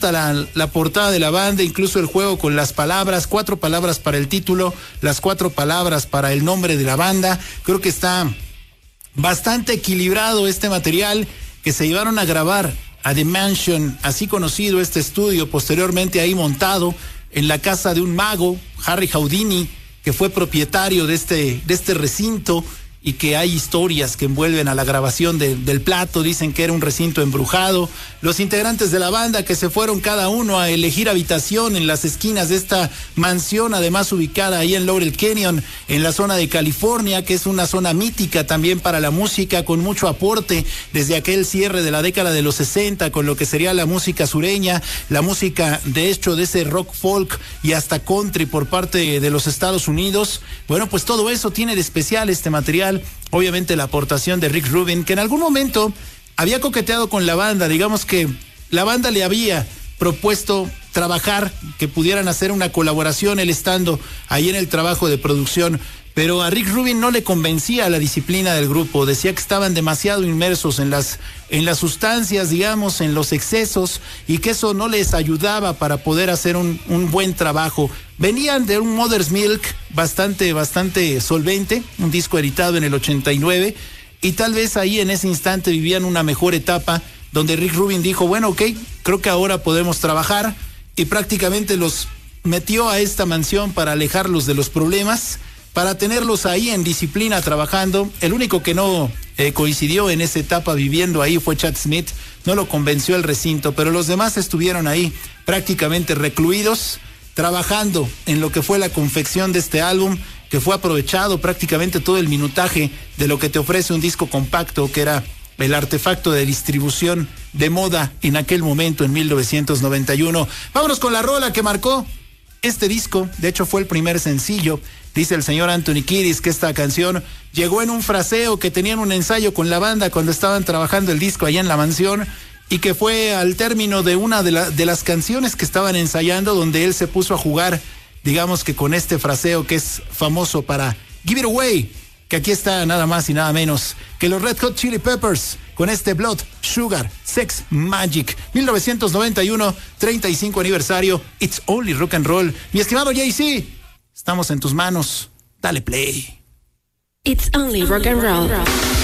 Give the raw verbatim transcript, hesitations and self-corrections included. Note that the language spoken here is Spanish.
encanta la, la portada de la banda, incluso el juego con las palabras, cuatro palabras para el título, las cuatro palabras para el nombre de la banda. Creo que está bastante equilibrado este material que se llevaron a grabar a The Mansion, así conocido este estudio, posteriormente ahí montado en la casa de un mago, Harry Houdini, que fue propietario de este, de este recinto, y que hay historias que envuelven a la grabación de, del plato. Dicen que era un recinto embrujado. Los integrantes de la banda que se fueron cada uno a elegir habitación en las esquinas de esta mansión, además ubicada ahí en Laurel Canyon, en la zona de California, que es una zona mítica también para la música, con mucho aporte desde aquel cierre de la década de los sesenta, con lo que sería la música sureña, la música de hecho de ese rock folk y hasta country por parte de los Estados Unidos. Bueno, pues todo eso tiene de especial este material. Obviamente la aportación de Rick Rubin, que en algún momento había coqueteado con la banda. Digamos que la banda le había propuesto trabajar, que pudieran hacer una colaboración, él estando ahí en el trabajo de producción, pero a Rick Rubin no le convencía la disciplina del grupo. Decía que estaban demasiado inmersos en las, en las sustancias, digamos, en los excesos, y que eso no les ayudaba para poder hacer un, un buen trabajo. Venían de un Mother's Milk bastante, bastante solvente, un disco editado en el ochenta y nueve, y tal vez ahí en ese instante vivían una mejor etapa, donde Rick Rubin dijo, bueno, ok, creo que ahora podemos trabajar, y prácticamente los metió a esta mansión para alejarlos de los problemas, para tenerlos ahí en disciplina trabajando. El único que no eh, coincidió en esa etapa viviendo ahí fue Chad Smith, no lo convenció el recinto, pero los demás estuvieron ahí prácticamente recluidos, trabajando en lo que fue la confección de este álbum, que fue aprovechado prácticamente todo el minutaje de lo que te ofrece un disco compacto, que era el artefacto de distribución de moda en aquel momento, en mil novecientos noventa y uno. Vámonos con la rola que marcó este disco. De hecho fue el primer sencillo. Dice el señor Anthony Kiedis que esta canción llegó en un fraseo, que tenían un ensayo con la banda cuando estaban trabajando el disco allá en la mansión, y que fue al término de una de, la, de las canciones que estaban ensayando, donde él se puso a jugar, digamos que con este fraseo que es famoso para Give It Away, que aquí está nada más y nada menos que los Red Hot Chili Peppers con este Blood, Sugar, Sex, Magic. mil novecientos noventa y uno, treinta y cinco aniversario, It's Only Rock and Roll. Mi estimado Jay-Z, estamos en tus manos, dale play. It's Only Rock and Roll.